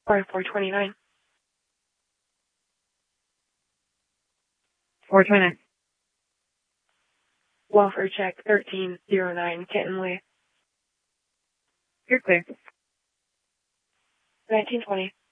Or 429. 429. Welfare check 1309, Kenton Lee. You're clear. 1920.